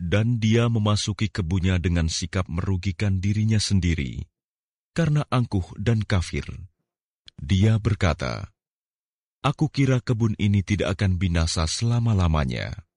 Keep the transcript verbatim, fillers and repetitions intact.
Dan dia memasuki kebunnya dengan sikap merugikan dirinya sendiri, karena angkuh dan kafir. Dia berkata, "Aku kira kebun ini tidak akan binasa selama-lamanya."